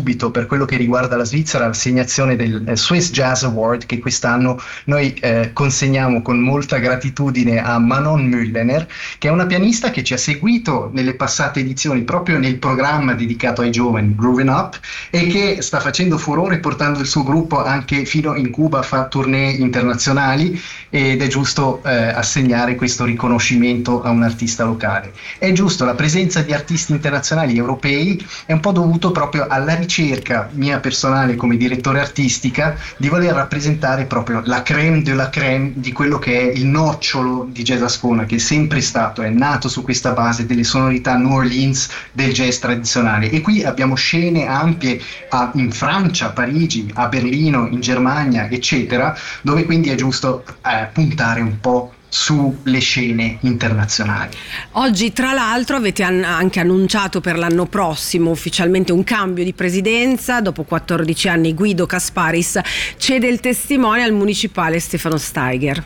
subito per quello che riguarda la Svizzera l'assegnazione del Swiss Jazz Award, che quest'anno noi consegniamo con molta gratitudine a Manon Müllener, che è una pianista che ci ha seguito nelle passate edizioni proprio nel programma dedicato ai giovani Growing Up, e che sta facendo furore portando il suo gruppo anche fino in Cuba, fa tournée internazionali, ed è giusto assegnare questo riconoscimento a un artista locale. È giusto, la presenza di artisti internazionali europei è un po' dovuto proprio alla ricerca mia personale come direttore artistica di voler rappresentare proprio la crème de la crème di quello che è il nocciolo di Jazz Ascona, che è sempre stato, è nato su questa base delle sonorità New Orleans del jazz tradizionale. E qui abbiamo scene ampie in Francia, a Parigi, a Berlino, in Germania, eccetera, dove quindi è giusto puntare un po' sulle scene internazionali. Oggi tra l'altro avete anche annunciato per l'anno prossimo ufficialmente un cambio di presidenza. Dopo 14 anni Guido Kasparis cede il testimone al municipale Stefano Steiger.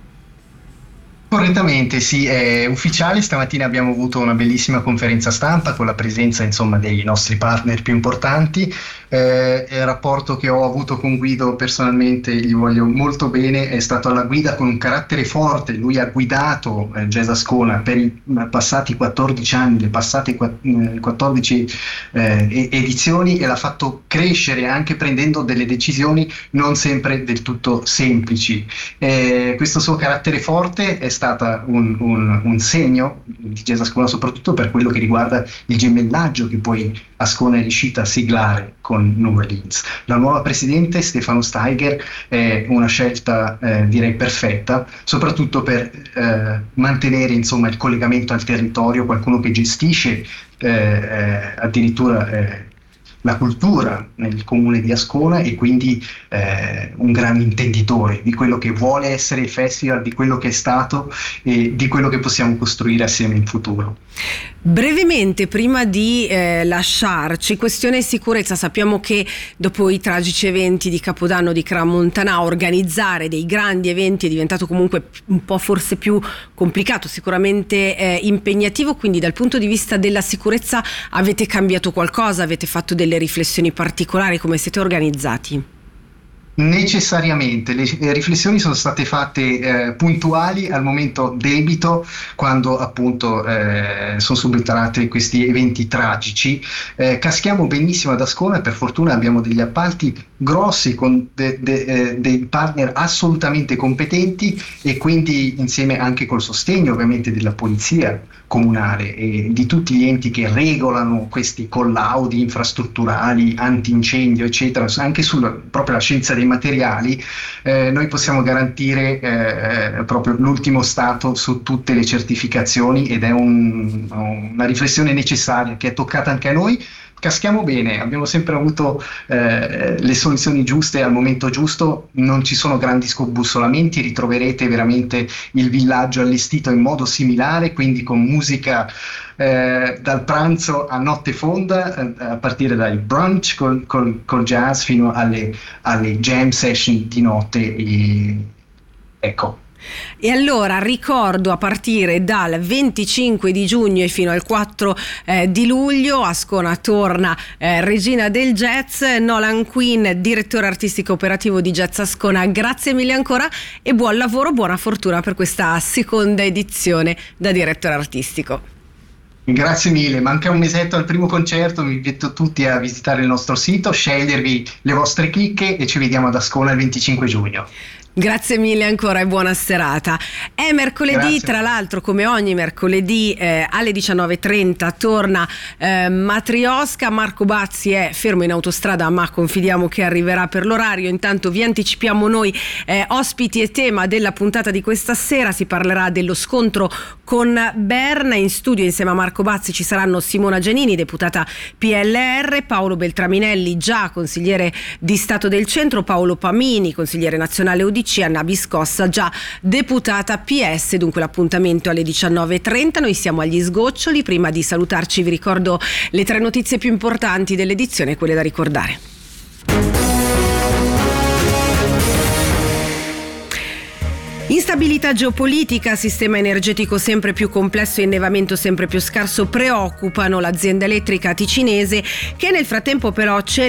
Correttamente, sì, è ufficiale. Stamattina abbiamo avuto una bellissima conferenza stampa con la presenza, insomma, dei nostri partner più importanti. Il rapporto che ho avuto con Guido personalmente, gli voglio molto bene, è stato alla guida con un carattere forte. Lui ha guidato Jazz Ascona per i passati 14 anni, le passate 14 edizioni, e l'ha fatto crescere anche prendendo delle decisioni non sempre del tutto semplici. Questo suo carattere forte è stata un segno di Jazz Ascona, soprattutto per quello che riguarda il gemellaggio che poi Ascona è riuscita a siglare con New Orleans. La nuova presidente Stefano Steiger è una scelta direi perfetta, soprattutto per mantenere, insomma, il collegamento al territorio, qualcuno che gestisce addirittura la cultura nel comune di Ascona, e quindi un gran intenditore di quello che vuole essere il festival, di quello che è stato e di quello che possiamo costruire assieme in futuro. Brevemente, prima di lasciarci, questione sicurezza. Sappiamo che dopo i tragici eventi di Capodanno di Crans-Montana organizzare dei grandi eventi è diventato comunque un po' forse più complicato, sicuramente impegnativo, quindi dal punto di vista della sicurezza avete cambiato qualcosa, avete fatto delle riflessioni particolari, come siete organizzati? Necessariamente, le riflessioni sono state fatte puntuali al momento debito, quando appunto sono subentrati questi eventi tragici. Caschiamo benissimo ad Ascona, per fortuna abbiamo degli appalti grossi con dei partner assolutamente competenti, e quindi insieme anche col sostegno ovviamente della polizia comunale e di tutti gli enti che regolano questi collaudi infrastrutturali, antincendio, eccetera, anche sulla proprio la scienza dei materiali, noi possiamo garantire proprio l'ultimo stato su tutte le certificazioni, ed è una riflessione necessaria che è toccata anche a noi. Caschiamo bene, abbiamo sempre avuto le soluzioni giuste al momento giusto, non ci sono grandi scombussolamenti, ritroverete veramente il villaggio allestito in modo similare, quindi con musica dal pranzo a notte fonda, a partire dai brunch col jazz fino alle jam session di notte. Ecco. E allora ricordo, a partire dal 25 di giugno e fino al 4 di luglio Ascona torna regina del jazz. Nolan Quinn, direttore artistico operativo di Jazz Ascona, grazie mille ancora e buon lavoro, buona fortuna per questa seconda edizione da direttore artistico. Grazie mille, manca un mesetto al primo concerto, vi invito tutti a visitare il nostro sito, scegliervi le vostre chicche e ci vediamo ad Ascona il 25 giugno. Grazie mille ancora e buona serata. È mercoledì, Grazie. Tra l'altro, come ogni mercoledì alle 19:30 torna Matrioska. Marco Bazzi è fermo in autostrada, ma confidiamo che arriverà per l'orario. Intanto vi anticipiamo noi ospiti e tema della puntata di questa sera. Si parlerà dello scontro con Berna. In studio insieme a Marco Bazzi ci saranno Simona Giannini, deputata PLR, Paolo Beltraminelli, già consigliere di Stato del Centro, Paolo Pamini, consigliere nazionale UDC, Anna Biscossa, già deputata PS. Dunque l'appuntamento alle 19:30. Noi siamo agli sgoccioli. Prima di salutarci vi ricordo le 3 notizie più importanti dell'edizione, quelle da ricordare. Instabilità geopolitica, sistema energetico sempre più complesso e innevamento sempre più scarso preoccupano l'azienda elettrica ticinese, che nel frattempo però